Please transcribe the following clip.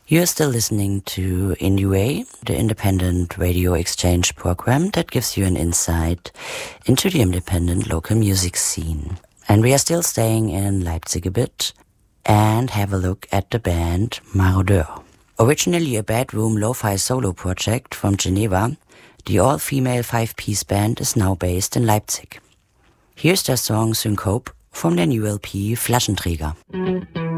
You're still listening to IndieWay, the independent radio exchange program that gives you an insight into the independent local music scene. And we are still staying in Leipzig a bit and have a look at the band Maraudeur. Originally a bedroom lo-fi solo project from Geneva, the all-female 5-piece band is now based in Leipzig. Here's their song Syncope from their new LP Flaschenträger.